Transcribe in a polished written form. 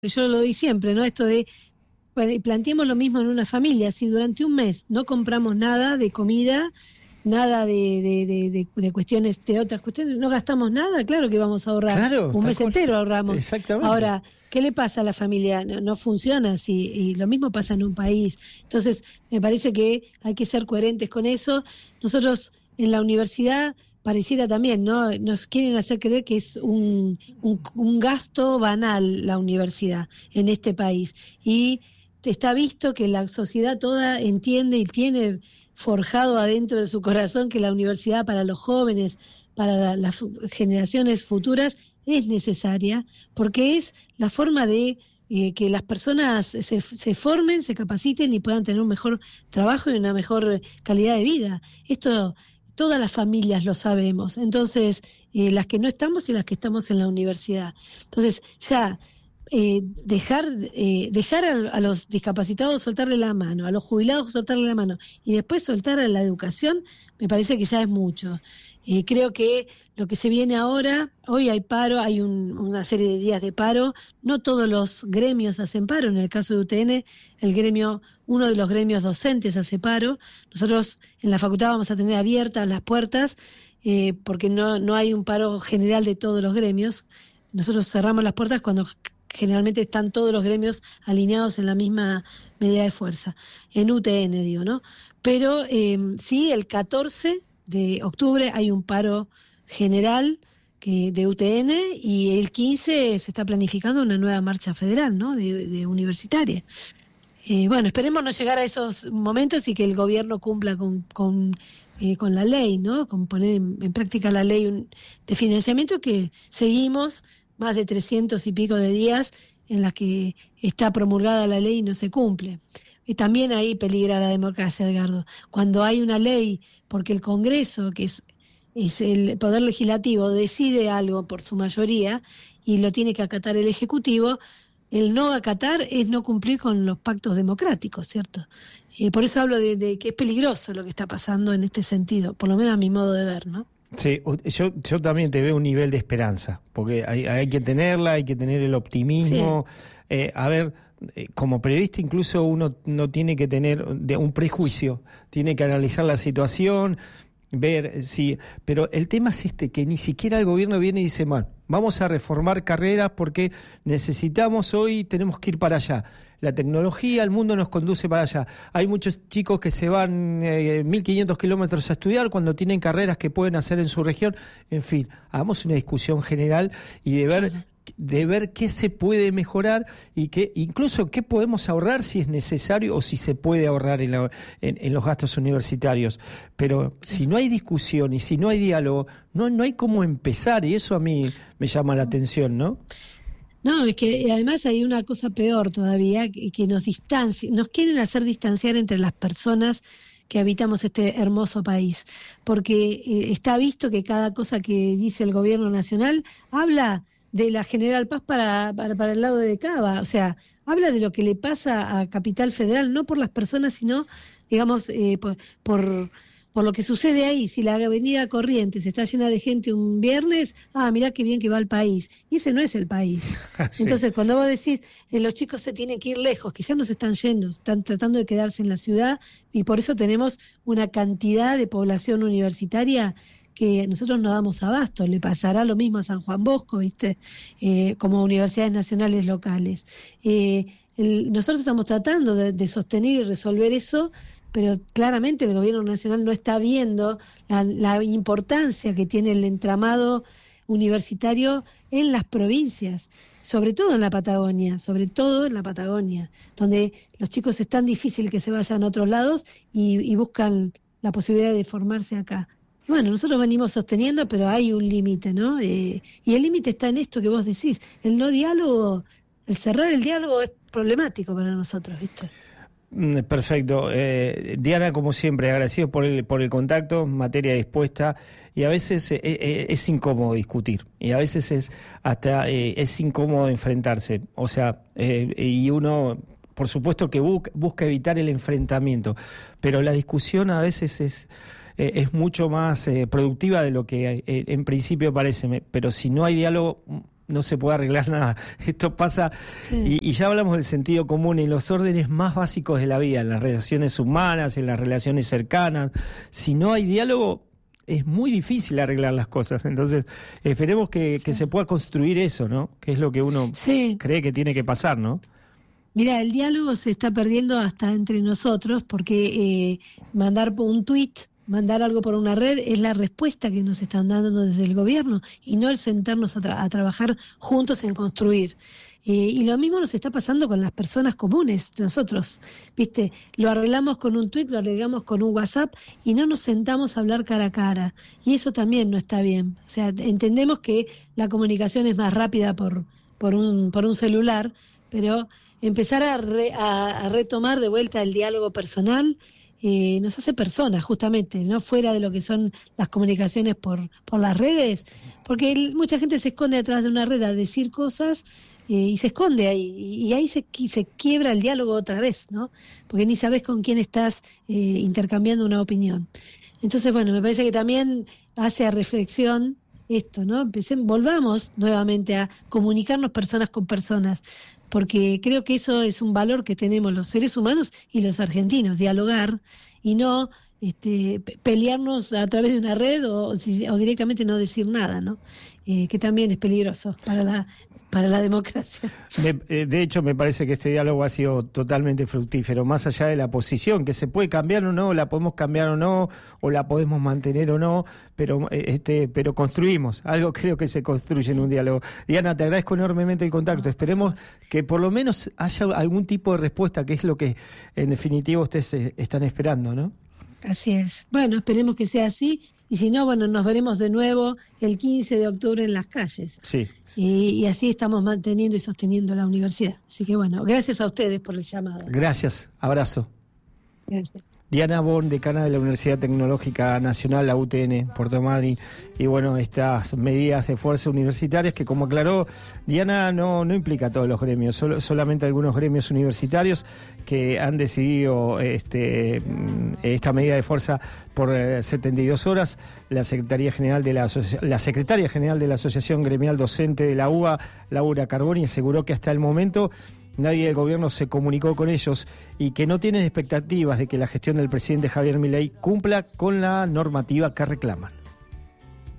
yo lo doy siempre, ¿no? Esto de, planteemos lo mismo en una familia, si durante un mes no compramos nada de comida, nada de cuestiones, de otras cuestiones, no gastamos nada, claro que vamos a ahorrar, Claro, un mes entero ahorramos. Exactamente. Ahora, ¿qué le pasa a la familia? No funciona así, y lo mismo pasa en un país. Entonces, me parece que hay que ser coherentes con eso. Nosotros en la universidad pareciera también, ¿no? Nos quieren hacer creer que es un gasto banal la universidad en este país. Y está visto que la sociedad toda entiende y tiene forjado adentro de su corazón que la universidad para los jóvenes, para las generaciones futuras, es necesaria, porque es la forma de que las personas se formen, se capaciten y puedan tener un mejor trabajo y una mejor calidad de vida. Esto todas las familias lo sabemos, entonces las que no estamos y las que estamos en la universidad. Entonces ya dejar a los discapacitados soltarle la mano, a los jubilados soltarle la mano y después soltar a la educación, me parece que ya es mucho. Creo que lo que se viene ahora, hoy hay paro, hay una serie de días de paro, no todos los gremios hacen paro, en el caso de UTN, uno de los gremios docentes hace paro, nosotros en la facultad vamos a tener abiertas las puertas, porque no hay un paro general de todos los gremios, nosotros cerramos las puertas cuando generalmente están todos los gremios alineados en la misma medida de fuerza, en UTN digo, ¿no? Pero sí, el 14 de octubre hay un paro general de UTN y el 15 se está planificando una nueva marcha federal, ¿no? de universitaria. Bueno, esperemos no llegar a esos momentos y que el gobierno cumpla con la ley, ¿no? Con poner en práctica la ley de financiamiento que seguimos más de 300 y pico de días en las que está promulgada la ley y no se cumple. Y también ahí peligra la democracia, Edgardo. Cuando hay una ley, porque el Congreso, que es el Poder Legislativo, decide algo por su mayoría y lo tiene que acatar el Ejecutivo, el no acatar es no cumplir con los pactos democráticos, ¿cierto? Por eso hablo de que es peligroso lo que está pasando en este sentido, por lo menos a mi modo de ver, ¿no? Sí, yo también te veo un nivel de esperanza, porque hay que tenerla, hay que tener el optimismo. Sí. Como periodista incluso uno no tiene que tener un prejuicio, tiene que analizar la situación, ver si... Pero el tema es que ni siquiera el gobierno viene y dice, bueno, vamos a reformar carreras porque necesitamos hoy, tenemos que ir para allá. La tecnología, el mundo nos conduce para allá. Hay muchos chicos que se van 1.500 kilómetros a estudiar cuando tienen carreras que pueden hacer en su región. En fin, hagamos una discusión general y de ver qué se puede mejorar y que incluso qué podemos ahorrar si es necesario o si se puede ahorrar en los gastos universitarios. Pero si no hay discusión y si no hay diálogo, no hay cómo empezar, y eso a mí me llama la atención, ¿no? No, es que además hay una cosa peor todavía, que nos quieren hacer distanciar entre las personas que habitamos este hermoso país, porque está visto que cada cosa que dice el gobierno nacional habla de la General Paz para el lado de Cava, o sea, habla de lo que le pasa a Capital Federal, no por las personas, sino, digamos, por lo que sucede ahí. Si la avenida Corrientes está llena de gente un viernes, mirá qué bien que va el país. Y ese no es el país. Sí. Entonces, cuando vos decís, los chicos se tienen que ir lejos, quizás no se están yendo, están tratando de quedarse en la ciudad, y por eso tenemos una cantidad de población universitaria que nosotros no damos abasto. Le pasará lo mismo a San Juan Bosco, ¿viste? Como universidades nacionales locales. Nosotros estamos tratando de sostener y resolver eso, pero claramente el gobierno nacional no está viendo la importancia que tiene el entramado universitario en las provincias, sobre todo en la Patagonia, donde los chicos es tan difícil que se vayan a otros lados y buscan la posibilidad de formarse acá. Y bueno, nosotros venimos sosteniendo, pero hay un límite, ¿no? Y el límite está en esto que vos decís, el no diálogo, el cerrar el diálogo es problemático para nosotros, ¿viste? Perfecto. Diana, como siempre, agradecido por el contacto, materia dispuesta, y a veces es incómodo discutir, y a veces es incómodo enfrentarse, o sea, y uno, por supuesto que busca evitar el enfrentamiento, pero la discusión a veces es mucho más productiva de lo que en principio parece, pero si no hay diálogo no se puede arreglar nada. Esto pasa, y ya hablamos del sentido común en los órdenes más básicos de la vida, en las relaciones humanas, en las relaciones cercanas. Si no hay diálogo, es muy difícil arreglar las cosas. Entonces, esperemos que se pueda construir eso, ¿no? Que es lo que uno cree que tiene que pasar, ¿no? Mira, el diálogo se está perdiendo hasta entre nosotros porque mandar un tuit, mandar algo por una red es la respuesta que nos están dando desde el gobierno y no el sentarnos a trabajar juntos en construir. Y lo mismo nos está pasando con las personas comunes, nosotros, ¿viste? Lo arreglamos con un tuit, lo arreglamos con un WhatsApp y no nos sentamos a hablar cara a cara. Y eso también no está bien. O sea, entendemos que la comunicación es más rápida por un celular, pero empezar a retomar de vuelta el diálogo personal nos hace personas, justamente, no fuera de lo que son las comunicaciones por las redes, porque mucha gente se esconde detrás de una red a decir cosas y se esconde ahí, y ahí se quiebra el diálogo otra vez, ¿no? Porque ni sabes con quién estás intercambiando una opinión. Entonces, bueno, me parece que también hace a reflexión esto, ¿no? Volvamos nuevamente a comunicarnos personas con personas, porque creo que eso es un valor que tenemos los seres humanos y los argentinos, dialogar y no pelearnos a través de una red o directamente no decir nada, ¿no? Que también es peligroso para la democracia. De hecho, me parece que este diálogo ha sido totalmente fructífero, más allá de la posición, que se puede cambiar o no, la podemos cambiar o no, o la podemos mantener o no, pero construimos, algo creo que se construye en un diálogo. Diana, te agradezco enormemente el contacto, esperemos que por lo menos haya algún tipo de respuesta, que es lo que en definitiva ustedes están esperando, ¿no? Así es. Bueno, esperemos que sea así, y si no, bueno, nos veremos de nuevo el 15 de octubre en las calles. Sí. Y así estamos manteniendo y sosteniendo la universidad. Así que bueno, gracias a ustedes por el llamado. Gracias, abrazo. Gracias. Diana Born, decana de la Universidad Tecnológica Nacional, la UTN, Puerto Madryn, y bueno, estas medidas de fuerza universitarias que, como aclaró Diana, no implica a todos los gremios, solamente algunos gremios universitarios que han decidido esta medida de fuerza por 72 horas. La secretaria general de la Asociación Gremial Docente de la UBA, Laura Carboni, aseguró que hasta el momento nadie del gobierno se comunicó con ellos y que no tienen expectativas de que la gestión del presidente Javier Milei cumpla con la normativa que reclaman.